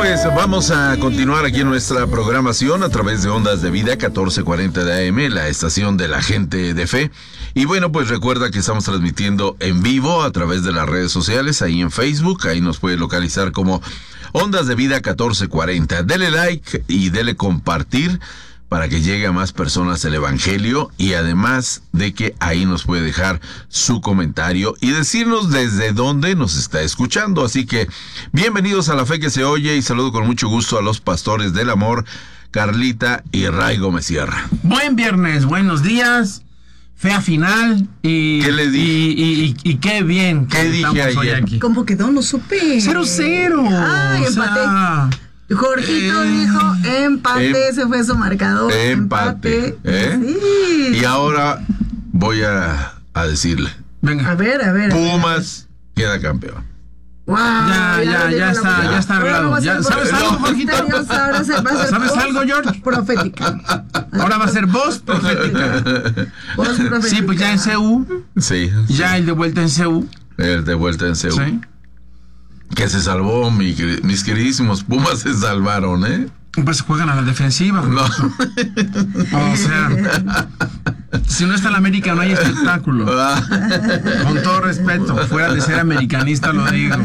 pues vamos a continuar aquí en nuestra programación a través de Ondas de Vida 1440 de AM, la estación de la gente de fe. Y bueno, pues recuerda que estamos transmitiendo en vivo a través de las redes sociales, ahí en Facebook, ahí nos puede localizar como Ondas de Vida 1440. Dele like y dele compartir para que llegue a más personas el Evangelio, y además de que ahí nos puede dejar su comentario y decirnos desde dónde nos está escuchando. Así que bienvenidos a La Fe que se oye, y saludo con mucho gusto a los pastores del amor, Carlita y Ray Gómez Sierra. Buen viernes, buenos días, fea final y... ¿Qué le dije? Y qué bien. ¿Qué dije ayer? ¿Cómo quedó? No supe. 0-0. Ay, empaté. Jorgito dijo empate, ese fue su marcador. Empate. Sí. Y ahora voy a decirle. Venga. A ver. Pumas queda campeón. Wow, ya está arreglado. ¿Sabes algo, Jorgito? ¿Sabes algo, George? Profética. Ahora va a ser voz profética. Voz profética. Sí, pues ya en CU. Sí. Ya el de vuelta en CU. El de vuelta en CU. Sí. Que se salvó, mis queridísimos Pumas se salvaron, ¿eh? Pues juegan a la defensiva. No. O sea, si no está en la América no hay espectáculo. Con todo respeto, fuera de ser americanista lo digo.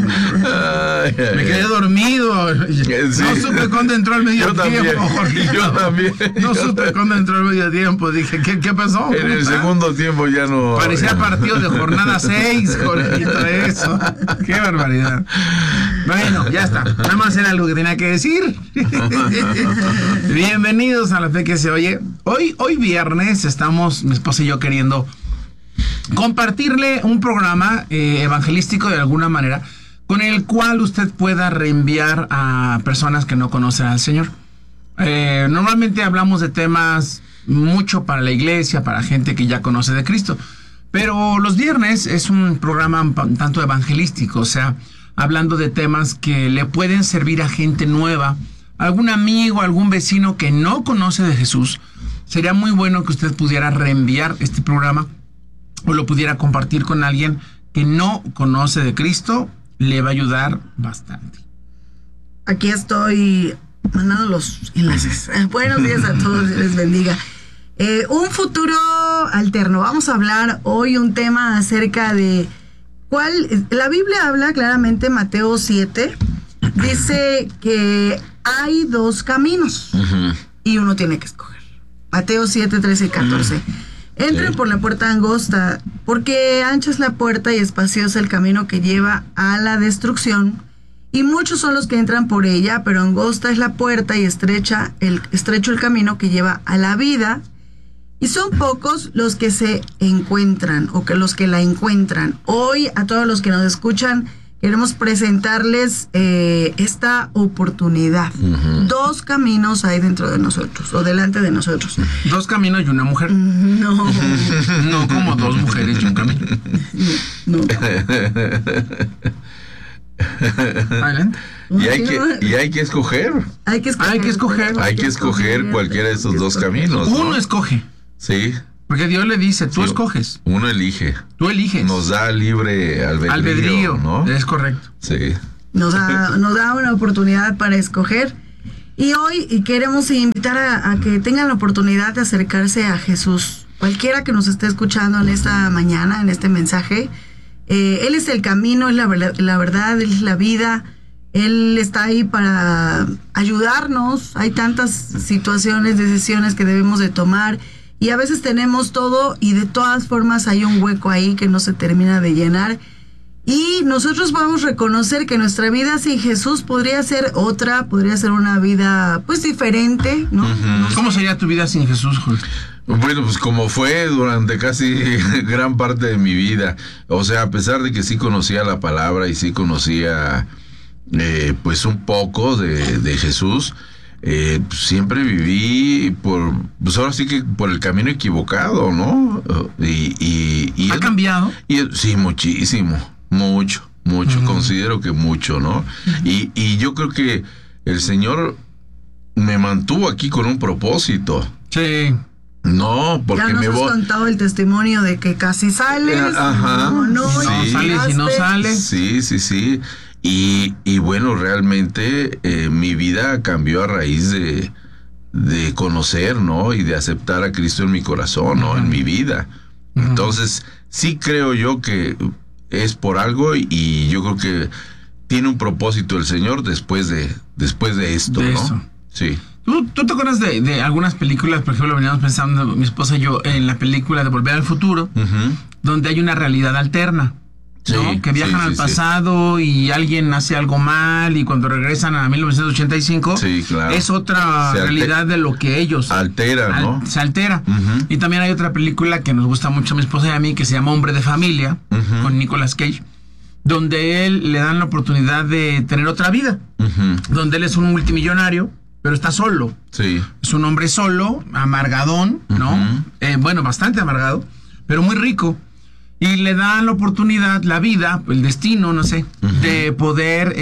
Me quedé dormido. Sí. No supe cuándo entró el medio tiempo. Yo también. No supe cuándo entró el medio tiempo. Dije, ¿qué pasó? En el segundo tiempo ya no. Parecía partido de jornada 6, Jorgito, eso. Qué barbaridad. Bueno, ya está. Nada más era algo que tenía que decir. Bienvenidos a La Fe que se oye. Hoy viernes estamos, mi esposa y yo, queriendo compartirle un programa evangelístico de alguna manera, con el cual usted pueda reenviar a personas que no conocen al Señor. Normalmente hablamos de temas mucho para la iglesia, para gente que ya conoce de Cristo, pero los viernes es un programa un tanto evangelístico, o sea, hablando de temas que le pueden servir a gente nueva, algún amigo, algún vecino que no conoce de Jesús. Sería muy bueno que usted pudiera reenviar este programa o lo pudiera compartir con alguien que no conoce de Cristo. Le va a ayudar bastante. Aquí estoy mandando los enlaces. Buenos días a todos, Dios les bendiga. Un futuro alterno. Vamos a hablar hoy un tema acerca de cuál. La Biblia habla claramente, Mateo 7, dice que hay dos caminos y uno tiene que escoger. Mateo 7, 13 y 14. Entren por la puerta angosta, porque ancha es la puerta y espacioso el camino que lleva a la destrucción, y muchos son los que entran por ella, pero angosta es la puerta y estrecho el camino que lleva a la vida, y son pocos los que se encuentran o que los que la encuentran. Hoy, a todos los que nos escuchan, queremos presentarles esta oportunidad. Dos caminos hay dentro de nosotros, o delante de nosotros. ¿Dos caminos y una mujer? No. No como dos mujeres y un camino. No. Adelante. Y hay que escoger. Hay que escoger Cualquiera de esos dos caminos, ¿no? Uno escoge. Sí. Porque Dios le dice, tú escoges. Uno elige. Tú eliges. Nos da libre albedrío, ¿no? Es correcto. Sí. Nos da una oportunidad para escoger. Y hoy queremos invitar a que tengan la oportunidad de acercarse a Jesús. Cualquiera que nos esté escuchando en esta mañana, en este mensaje, Él es el camino, es la verdad, Él es la vida. Él está ahí para ayudarnos. Hay tantas situaciones, decisiones que debemos de tomar. Y a veces tenemos todo y de todas formas hay un hueco ahí que no se termina de llenar. Y nosotros podemos reconocer que nuestra vida sin Jesús podría ser otra, podría ser una vida pues diferente, ¿no? ¿Cómo sería tu vida sin Jesús, Jorge? Bueno, pues como fue durante casi gran parte de mi vida. O sea, a pesar de que sí conocía la palabra y sí conocía pues un poco de Jesús, siempre viví pues ahora sí que por el camino equivocado, ¿no? Y ¿Ha cambiado? Sí, muchísimo, mucho, considero que mucho, ¿no? Y yo creo que el Señor me mantuvo aquí con un propósito. Sí. No, porque ya nos has contado el testimonio de que casi sales, ajá, no sales y no sales. Sí. Y bueno, realmente mi vida cambió a raíz de conocer, ¿no? Y de aceptar a Cristo en mi corazón, ¿no? En mi vida. Entonces, sí creo yo que es por algo y yo creo que tiene un propósito el Señor después de esto, De ¿no? eso. Sí. ¿Tú te acuerdas de algunas películas? Por ejemplo, veníamos pensando, mi esposa y yo, en la película de Volver al Futuro, donde hay una realidad alterna, ¿no? Sí, Que viajan al pasado y alguien hace algo mal y cuando regresan a 1985 Sí, claro. es otra realidad de lo que ellos Altera, ¿no? se altera. Y también hay otra película que nos gusta mucho a mi esposa y a mí que se llama Hombre de Familia, con Nicolas Cage, donde él le dan la oportunidad de tener otra vida, donde él es un multimillonario, pero está solo. Sí. Es un hombre solo, amargadón, ¿no? Bueno, bastante amargado, pero muy rico. Y le dan la oportunidad, la vida, el destino, no sé, de poder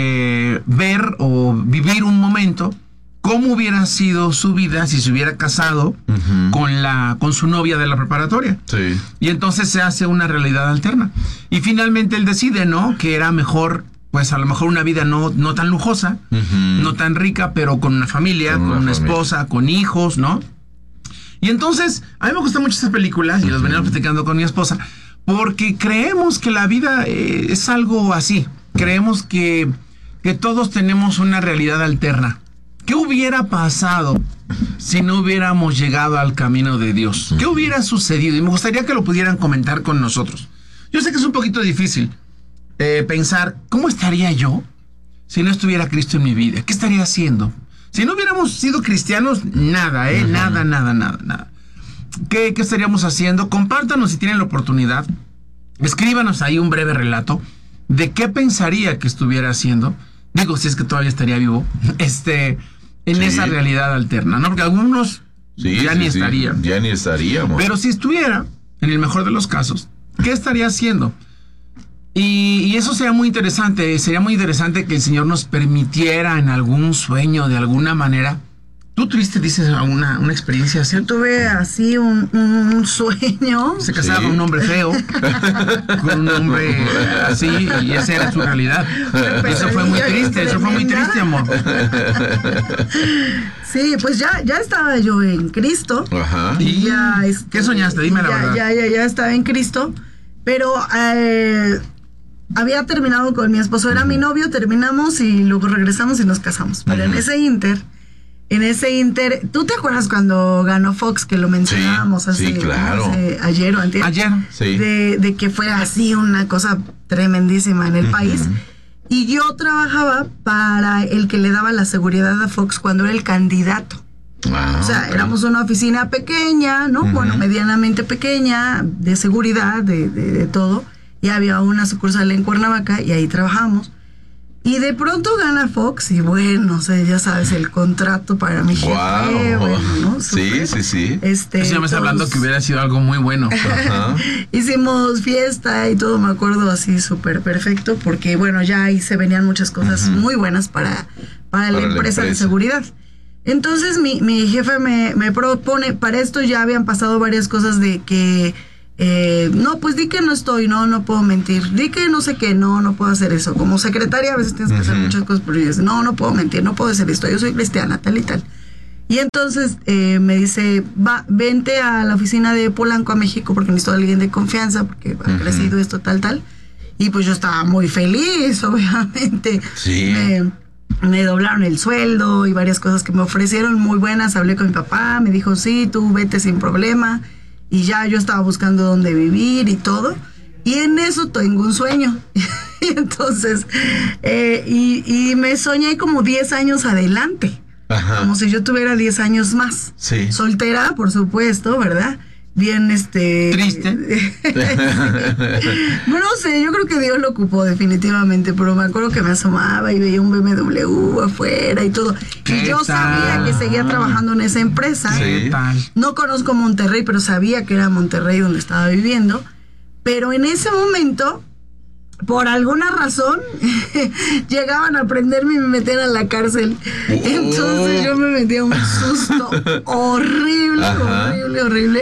ver o vivir un momento cómo hubiera sido su vida si se hubiera casado con su novia de la preparatoria. Sí. Y entonces se hace una realidad alterna. Y finalmente él decide, ¿no? Que era mejor, pues a lo mejor una vida no tan lujosa, no tan rica, pero con una familia, con una esposa, con hijos, ¿no? Y entonces, a mí me gustan mucho esas películas y las venía platicando con mi esposa, porque creemos que la vida es algo así. Creemos que todos tenemos una realidad alterna. ¿Qué hubiera pasado si no hubiéramos llegado al camino de Dios? ¿Qué hubiera sucedido? Y me gustaría que lo pudieran comentar con nosotros. Yo sé que es un poquito difícil pensar, ¿cómo estaría yo si no estuviera Cristo en mi vida? ¿Qué estaría haciendo? Si no hubiéramos sido cristianos, nada, nada. ¿Qué estaríamos haciendo? Compártanos si tienen la oportunidad. Escríbanos ahí un breve relato de qué pensaría que estuviera haciendo. Digo, si es que todavía estaría vivo. En esa realidad alterna, ¿no? Porque algunos ya ni estarían. Ya ni estaríamos. Pero si estuviera, en el mejor de los casos, ¿qué estaría haciendo? Y eso sería muy interesante. Sería muy interesante que el Señor nos permitiera en algún sueño, de alguna manera. ¿Tú tuviste, dices, una experiencia así? Yo tuve así un sueño. Se casaba con un hombre feo, con un hombre así, y esa era su realidad. Eso fue muy triste, amor. Sí, pues ya estaba yo en Cristo. Ajá. ¿Y ya, qué soñaste? Dime la verdad. Ya estaba en Cristo, pero había terminado con mi esposo, era mi novio, terminamos y luego regresamos y nos casamos. Pero en ese inter, ¿tú te acuerdas cuando ganó Fox, que lo mencionábamos claro. ayer o antes? Ayer. Sí. De que fue así una cosa tremendísima en el país. Y yo trabajaba para el que le daba la seguridad a Fox cuando era el candidato. O sea, éramos una oficina pequeña, ¿no? Bueno, medianamente pequeña, de seguridad, de todo. Y había una sucursal en Cuernavaca y ahí trabajamos. Y de pronto gana Fox y bueno, o sea, ya sabes, el contrato para mi jefe, bueno, ¿no? Sí. Eso ya me está hablando que hubiera sido algo muy bueno. Ajá. Hicimos fiesta y todo, me acuerdo así súper perfecto, porque bueno, ya ahí se venían muchas cosas muy buenas para la empresa de seguridad. Entonces mi jefe me propone, para esto ya habían pasado varias cosas de que no, pues di que no estoy, no puedo mentir, di que no sé qué, no puedo hacer eso. Como secretaria a veces tienes que hacer muchas cosas, pero yo digo, no puedo mentir, no puedo hacer esto, yo soy cristiana, tal y tal. Y entonces me dice, vente a la oficina de Polanco a México porque necesito a alguien de confianza, porque ha crecido esto, tal. Y pues yo estaba muy feliz, obviamente. Sí. Me doblaron el sueldo y varias cosas que me ofrecieron muy buenas. Hablé con mi papá, me dijo, sí, tú vete sin problema. Y ya yo estaba buscando dónde vivir y todo. Y en eso tengo un sueño. Y entonces, y me soñé como 10 años adelante. Ajá. Como si yo tuviera 10 años más. Sí. Soltera, por supuesto, ¿verdad? Bien, triste. No sé, yo creo que Dios lo ocupó definitivamente, pero me acuerdo que me asomaba y veía un BMW afuera y todo. Y yo sabía que seguía trabajando en esa empresa. Sí. No conozco Monterrey, pero sabía que era Monterrey donde estaba viviendo. Pero en ese momento, por alguna razón, llegaban a prenderme y me metían a la cárcel. Entonces yo me metía un susto horrible.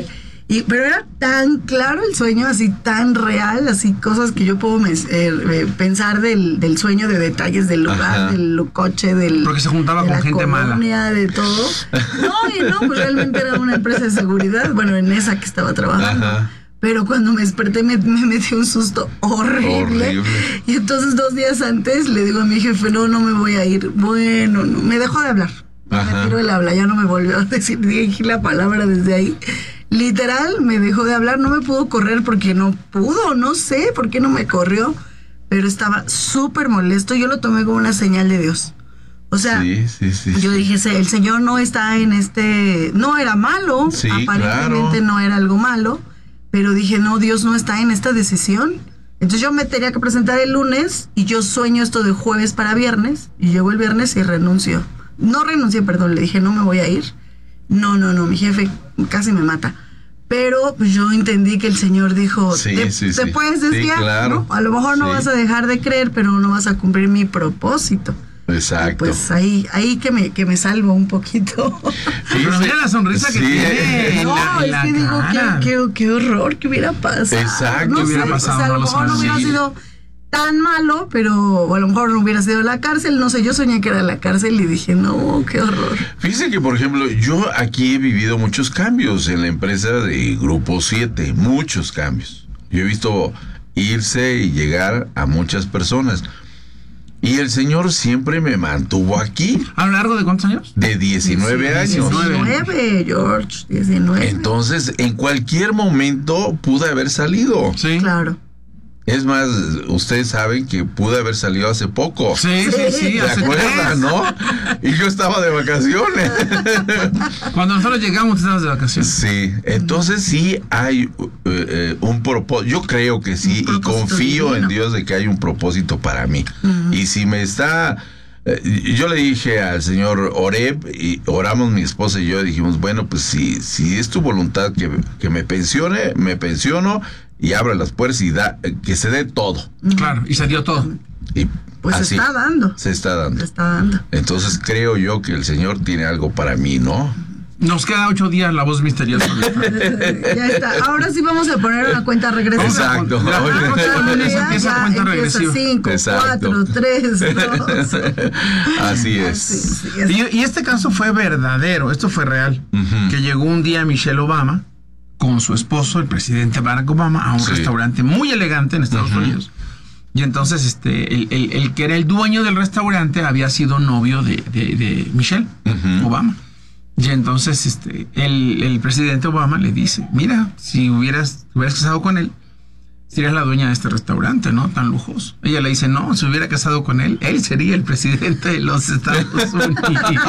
Pero era tan claro el sueño, así tan real, así cosas que yo puedo pensar del sueño, de detalles del lugar, del coche, porque se juntaba con gente mala. De todo. No, pues realmente era una empresa de seguridad, bueno, en esa que estaba trabajando. Ajá. Pero cuando me desperté me metí un susto horrible. Y entonces 2 días antes le digo a mi jefe, no me voy a ir. Bueno, no, me dejó de hablar. Me tiró el habla, ya no me volvió a decir, dije la palabra desde ahí. Literal, me dejó de hablar, no me pudo correr porque no pudo, no sé por qué no me corrió, pero estaba súper molesto. Yo lo tomé como una señal de Dios. O sea, yo dije, el Señor no está en no era malo, aparentemente no era algo malo, pero dije, no, Dios no está en esta decisión. Entonces yo me tenía que presentar el lunes y yo sueño esto de jueves para viernes, y llegó el viernes y renuncio. No renuncié, perdón, le dije, no me voy a ir. No, mi jefe casi me mata. Pero pues yo entendí que el Señor dijo, te puedes desviar, claro, ¿no? A lo mejor no vas a dejar de creer, pero no vas a cumplir mi propósito. Exacto. Y pues ahí que me salvo un poquito. Pero mira la sonrisa que tiene. No, es que digo, qué horror que hubiera pasado. Exacto. No hubiera pasado, o sea, a lo mejor no hubiera sido tan malo, pero a lo mejor no hubiera sido la cárcel, no sé, yo soñé que era la cárcel y dije, no, qué horror. Fíjese que, por ejemplo, yo aquí he vivido muchos cambios en la empresa de Grupo 7, muchos cambios. Yo he visto irse y llegar a muchas personas. Y el Señor siempre me mantuvo aquí. ¿A lo largo de cuántos años? De 19 años. 19, George, 19. Entonces, en cualquier momento pude haber salido. Sí. Claro. Es más, ustedes saben que pude haber salido hace poco. Sí. ¿Se acuerdan, no? Y yo estaba de vacaciones. Cuando nosotros llegamos, estábamos de vacaciones. Sí, entonces sí hay un propósito. Yo creo que sí, y confío en Dios de que hay un propósito para mí. Y si me está... yo le dije al señor, oré, y oramos mi esposa y yo, y dijimos, bueno, pues si es tu voluntad que me pensione, me pensiono, y abre las puertas y que se dé todo. Claro, y se dio todo. Y pues así, se está dando. Se está dando. Se está dando. Entonces creo yo que el Señor tiene algo para mí, ¿no? Nos queda 8 días la voz misteriosa. Ya está. Ahora sí vamos a poner una cuenta regresiva. Exacto. Empieza cuenta regresiva. 5, 4, 3, 2. Así es. Y este caso fue verdadero, esto fue real. Que llegó un día Michelle Obama con su esposo, el presidente Barack Obama, a un restaurante muy elegante en Estados Unidos. Y entonces el que era el dueño del restaurante había sido novio de Michelle Obama. Y entonces el presidente Obama le dice, mira, si hubieras casado con él, serías la dueña de este restaurante, ¿no? Tan lujoso. Ella le dice, no, si hubiera casado con él sería el presidente de los Estados Unidos.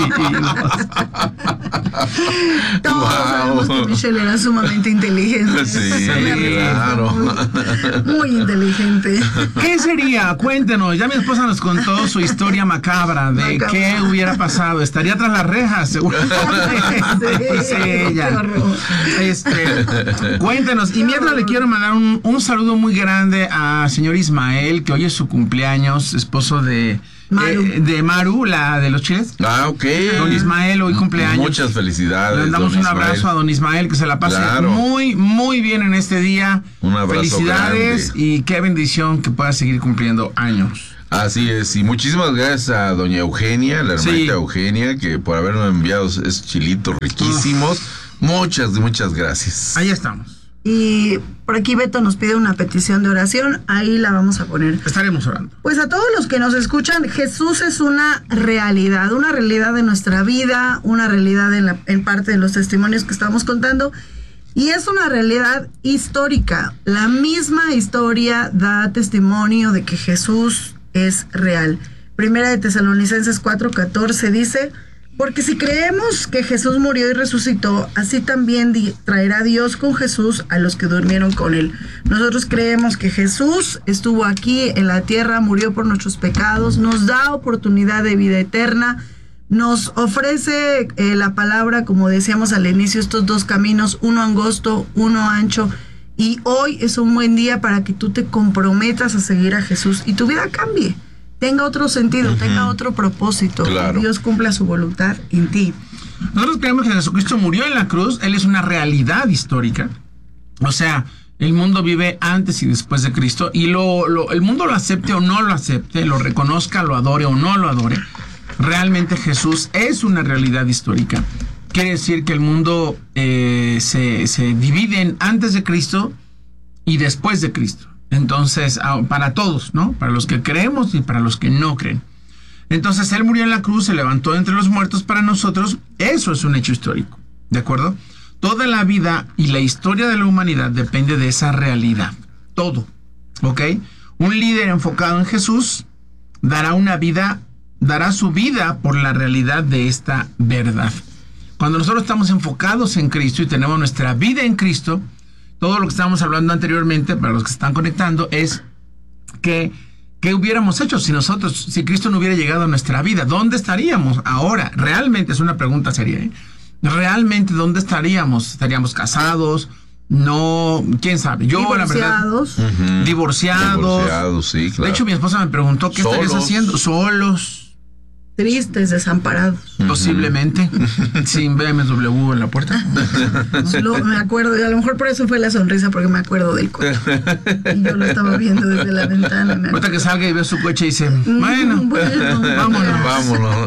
Todos sabemos que Michelle era sumamente inteligente. Sí, claro. Muy inteligente. ¿Qué sería? Cuéntenos. Ya mi esposa nos contó su historia macabra de qué hubiera pasado. Estaría tras las rejas, seguramente. Pues ella. Cuéntenos. Y mientras le quiero mandar un saludo muy grande a señor Ismael, que hoy es su cumpleaños, esposo de Maru, la de los chiles. Ah, ok. Don Ismael, hoy cumpleaños. Muchas felicidades. Le damos un abrazo a don Ismael, que se la pase muy, muy bien en este día. Un abrazo. Felicidades grande. Y qué bendición que pueda seguir cumpliendo años. Así es, y muchísimas gracias a doña Eugenia, la hermanita Eugenia, que por habernos enviado esos chilitos riquísimos. Muchas gracias. Ahí estamos. Y por aquí Beto nos pide una petición de oración, ahí la vamos a poner. Estaremos orando. Pues a todos los que nos escuchan, Jesús es una realidad de nuestra vida, una realidad en parte de los testimonios que estamos contando, y es una realidad histórica. La misma historia da testimonio de que Jesús es real. Primera de Tesalonicenses 4:14 dice: porque si creemos que Jesús murió y resucitó, así también traerá Dios con Jesús a los que durmieron con él. Nosotros creemos que Jesús estuvo aquí en la tierra, murió por nuestros pecados, nos da oportunidad de vida eterna, nos ofrece la palabra, como decíamos al inicio, estos dos caminos, uno angosto, uno ancho, y hoy es un buen día para que tú te comprometas a seguir a Jesús y tu vida cambie. Tenga otro sentido, tenga otro propósito. Claro. Dios cumpla su voluntad en ti. Nosotros creemos que Jesucristo murió en la cruz. Él es una realidad histórica. O sea, el mundo vive antes y después de Cristo, y el mundo lo acepte o no lo acepte, lo reconozca, lo adore o no lo adore, realmente Jesús es una realidad histórica. Quiere decir que el mundo se divide en antes de Cristo y después de Cristo. Entonces, para todos, ¿no? Para los que creemos y para los que no creen. Entonces, Él murió en la cruz, se levantó entre los muertos para nosotros. Eso es un hecho histórico, ¿de acuerdo? Toda la vida y la historia de la humanidad depende de esa realidad. Todo, ¿ok? Un líder enfocado en Jesús dará su vida por la realidad de esta verdad. Cuando nosotros estamos enfocados en Cristo y tenemos nuestra vida en Cristo, todo lo que estábamos hablando anteriormente, para los que se están conectando, es que ¿qué hubiéramos hecho si Cristo no hubiera llegado a nuestra vida? ¿Dónde estaríamos ahora? Realmente es una pregunta seria, ¿eh? ¿Realmente dónde estaríamos? ¿Estaríamos casados? No, quién sabe. Yo, divorciados. La verdad, divorciados, sí, claro. De hecho, mi esposa me preguntó qué estarías haciendo. Solos. Tristes, desamparados. Posiblemente. Sin BMW en la puerta. Me acuerdo, y a lo mejor por eso fue la sonrisa, porque me acuerdo del coche. Y yo lo estaba viendo desde la ventana. Ahorita que salga y ve su coche y dice, bueno, vámonos.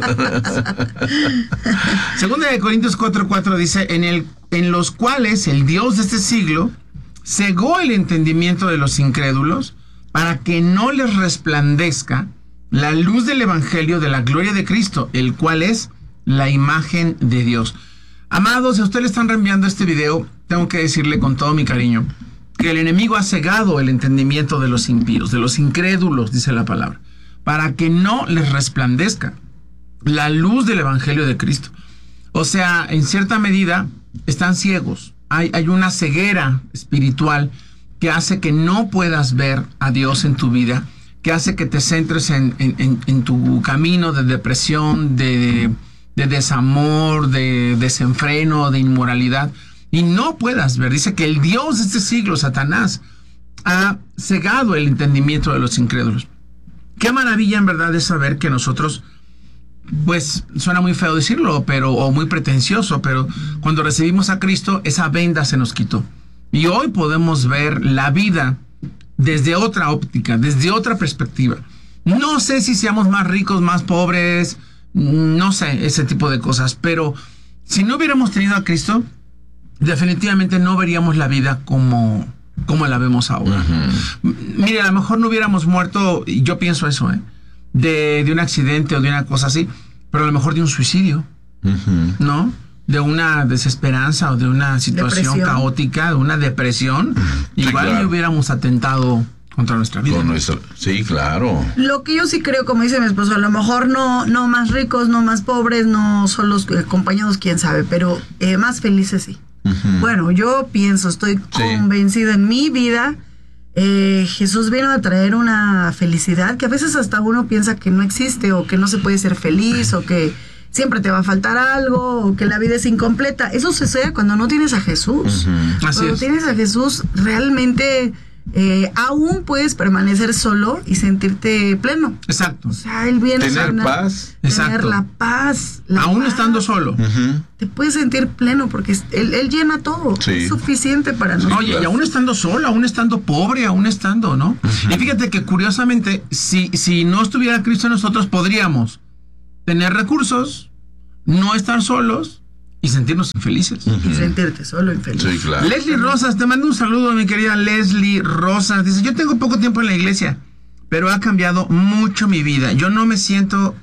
Segunda de Corintios 4:4 dice, en los cuales el Dios de este siglo cegó el entendimiento de los incrédulos para que no les resplandezca la luz del evangelio de la gloria de Cristo, el cual es la imagen de Dios. Amados, si a usted le están reenviando este video, tengo que decirle con todo mi cariño que el enemigo ha cegado el entendimiento de los impíos, de los incrédulos, dice la palabra, para que no les resplandezca la luz del evangelio de Cristo. O sea, en cierta medida están ciegos. Hay una ceguera espiritual que hace que no puedas ver a Dios en tu vida, que hace que te centres en tu camino de depresión, de desamor, de desenfreno, de inmoralidad, y no puedas ver. Dice que el Dios de este siglo, Satanás, ha cegado el entendimiento de los incrédulos. Qué maravilla en verdad es saber que nosotros, pues suena muy feo decirlo, o muy pretencioso, pero cuando recibimos a Cristo, esa venda se nos quitó. Y hoy podemos ver la vida desde otra óptica, desde otra perspectiva. No sé si seamos más ricos, más pobres, no sé, ese tipo de cosas, pero si no hubiéramos tenido a Cristo, definitivamente no veríamos la vida como la vemos ahora. Mire, a lo mejor no hubiéramos muerto, y yo pienso eso, de un accidente o de una cosa así, pero a lo mejor de un suicidio, ¿no? De una desesperanza o de una situación caótica, de una depresión, sí, igual claro, hubiéramos atentado contra nuestra vida. Sí, claro. Lo que yo sí creo, como dice mi esposo, a lo mejor no más ricos, no más pobres, no son los acompañados, quién sabe, pero más felices sí. Bueno, yo pienso, estoy convencida en mi vida, Jesús vino a traer una felicidad que a veces hasta uno piensa que no existe, o que no se puede ser feliz, o que siempre te va a faltar algo, o que la vida es incompleta. Eso sucede cuando no tienes a Jesús. Cuando tienes a Jesús, realmente aún puedes permanecer solo y sentirte pleno. Exacto. O sea, Él viene tener paz. Tener la paz. Aún estando solo. Te puedes sentir pleno porque Él llena todo. Sí. Es suficiente para nosotros. Oye, y aún estando solo, aún estando pobre, aún estando, ¿no? Y fíjate que curiosamente, si no estuviera Cristo en nosotros, podríamos tener recursos, no estar solos y sentirnos infelices. Y sentirte solo infeliz. Sí, claro. Leslie Rosas, te mando un saludo, mi querida Leslie Rosas. Dice, yo tengo poco tiempo en la iglesia, pero ha cambiado mucho mi vida. Yo me siento,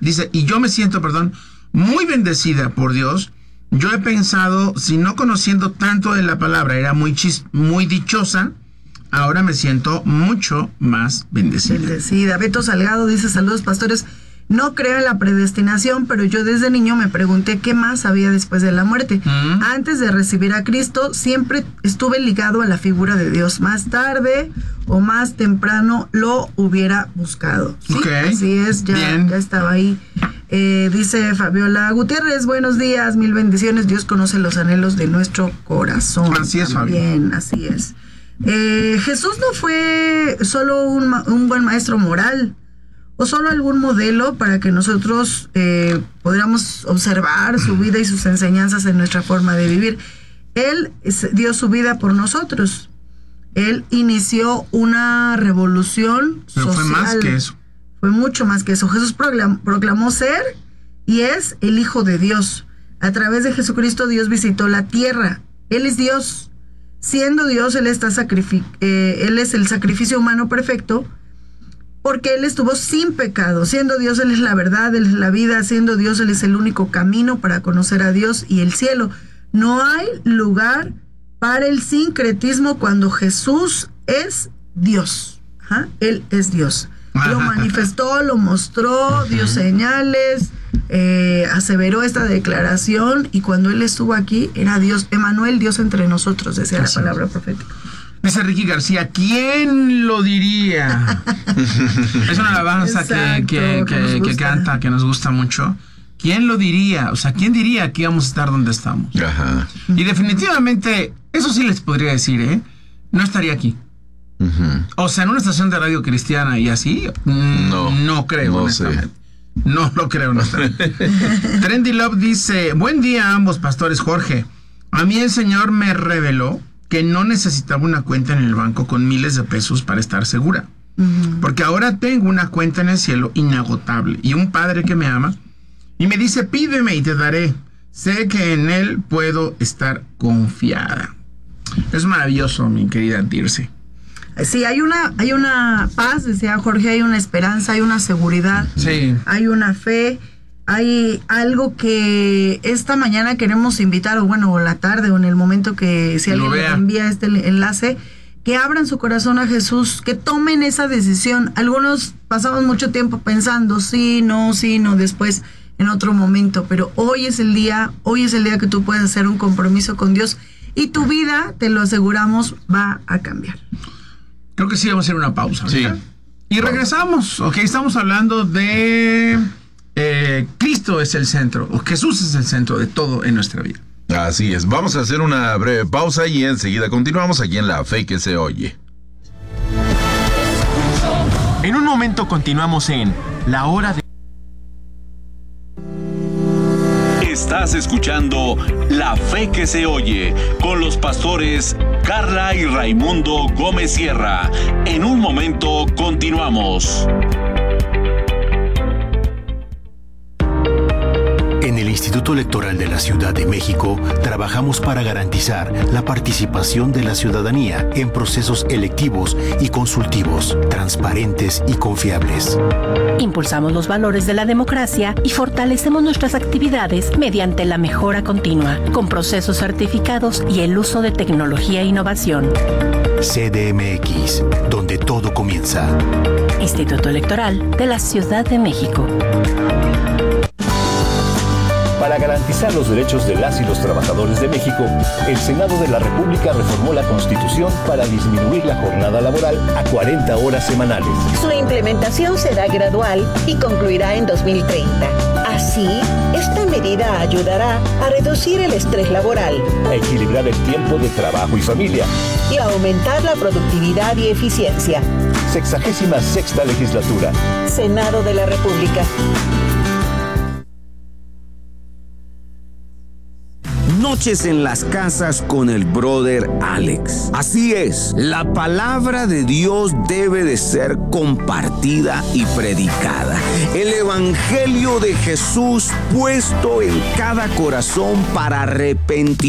muy bendecida por Dios. Yo he pensado, si no conociendo tanto de la palabra, era muy dichosa, ahora me siento mucho más bendecida. Beto Salgado dice, saludos pastores. No creo en la predestinación, pero yo desde niño me pregunté qué más había después de la muerte. Antes de recibir a Cristo, siempre estuve ligado a la figura de Dios. Más tarde o más temprano lo hubiera buscado. ¿Sí? Okay. Así es, ya estaba ahí. Dice Fabiola Gutiérrez, buenos días, mil bendiciones. Dios conoce los anhelos de nuestro corazón. Así es, Fabiola. Bien, así es. Jesús no fue solo un buen maestro moral, o solo algún modelo para que nosotros podamos observar su vida y sus enseñanzas en nuestra forma de vivir. Él dio su vida por nosotros. Él inició una revolución Pero social. fue más que eso. Fue mucho más que eso. Jesús proclamó ser y es el Hijo de Dios. A través de Jesucristo Dios visitó la tierra. Él es Dios. Siendo Dios, Él es el sacrificio humano perfecto, porque Él estuvo sin pecado. Siendo Dios, Él es la verdad, Él es la vida. Siendo Dios, Él es el único camino para conocer a Dios y el cielo. No hay lugar para el sincretismo cuando Jesús es Dios. Ajá. Él es Dios. Lo manifestó, lo mostró, dio señales, aseveró esta declaración, y cuando Él estuvo aquí era Dios, Emmanuel, Dios entre nosotros, decía la palabra profética. Dice Ricky García, ¿quién lo diría? Es una alabanza que canta, que nos gusta mucho. ¿Quién lo diría? O sea, ¿quién diría que íbamos a estar donde estamos? Ajá. Y definitivamente, eso sí les podría decir, no estaría aquí. Uh-huh. O sea, en una estación de radio cristiana y así, no creo, no honestamente. sé. No lo creo, honestamente. Trendy Love dice, buen día a ambos pastores, Jorge. A mí el Señor me reveló que no necesitaba una cuenta en el banco con miles de pesos para estar segura. Uh-huh. Porque ahora tengo una cuenta en el cielo inagotable y un Padre que me ama y me dice, pídeme y te daré. Sé que en Él puedo estar confiada. Es maravilloso, mi querida Dirce. Sí, hay una paz, decía Jorge, hay una esperanza, hay una seguridad, sí, hay una fe, hay algo que esta mañana queremos invitar, o la tarde, o en el momento que si alguien le envía este enlace, que abran su corazón a Jesús, que tomen esa decisión. Algunos pasamos mucho tiempo pensando, sí, no, después en otro momento, pero hoy es el día que tú puedes hacer un compromiso con Dios y tu vida, te lo aseguramos, va a cambiar. Creo que sí, vamos a hacer una pausa. Sí. Y regresamos. Ok, estamos hablando de Cristo es el centro, o Jesús es el centro de todo en nuestra vida. Así es. Vamos a hacer una breve pausa y enseguida continuamos aquí en La Fe que se oye. En un momento continuamos en La Hora de... Estás escuchando La Fe que se oye con los pastores Carla y Raimundo Gómez Sierra. En un momento continuamos. En el Instituto Electoral de la Ciudad de México trabajamos para garantizar la participación de la ciudadanía en procesos electivos y consultivos, transparentes y confiables. Impulsamos los valores de la democracia y fortalecemos nuestras actividades mediante la mejora continua, con procesos certificados y el uso de tecnología e innovación. CDMX, donde todo comienza. Instituto Electoral de la Ciudad de México. Para garantizar los derechos de las y los trabajadores de México, el Senado de la República reformó la Constitución para disminuir la jornada laboral a 40 horas semanales. Su implementación será gradual y concluirá en 2030. Así, esta medida ayudará a reducir el estrés laboral, a equilibrar el tiempo de trabajo y familia y a aumentar la productividad y eficiencia. 66ª Legislatura. Senado de la República. Noches en las casas con el brother Alex. Así es, la palabra de Dios debe de ser compartida y predicada. El evangelio de Jesús puesto en cada corazón para arrepentir